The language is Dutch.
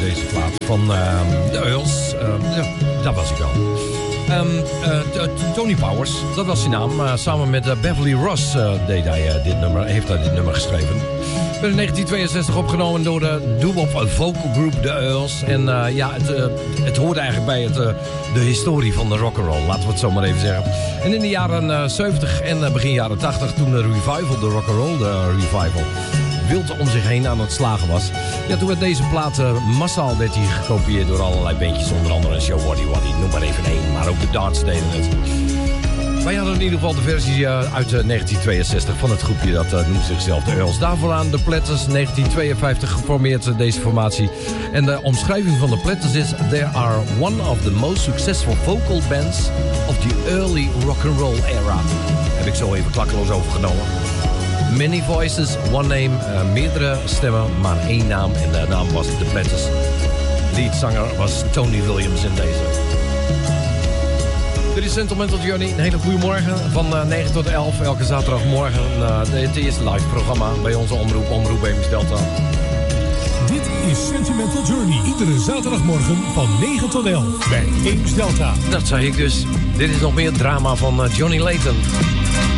deze plaat van de Earls. Ja, dat was ik al. Tony Powers, dat was zijn naam. Samen met Beverly Ross heeft hij dit nummer geschreven. Werd in 1962 opgenomen door de doo-wop vocal group The Earls. En het hoort eigenlijk bij de historie van de rock'n'roll, laten we het zo maar even zeggen. En in de jaren 70 en begin jaren 80, toen de revival, de rock'n'roll revival, wild om zich heen aan het slagen was. Ja, toen werd deze plaat massaal gekopieerd door allerlei bandjes, onder andere Show Waddy Waddy, noem maar even één. Maar ook de Darts deden het. Wij hadden in ieder geval de versie uit 1962 van het groepje, dat noemt zichzelf de Earls. Daarvoor aan de Platters, 1952 geformeerd deze formatie. En de omschrijving van de Platters is: They are one of the most successful vocal bands of the early rock'n'roll era. Heb ik zo even klakkeloos overgenomen. Many voices, one name, meerdere stemmen, maar één naam. En de naam was The Platters. Leadzanger was Tony Williams in deze. Dit is Sentimental Journey. Een hele goede morgen. Van 9 tot 11, elke zaterdagmorgen. Het eerste live programma bij onze omroep Eems Delta. Dit is Sentimental Journey. Iedere zaterdagmorgen van 9 tot 11 bij Eems Delta. Dat zei ik dus. Dit is nog meer drama van Johnny Layton.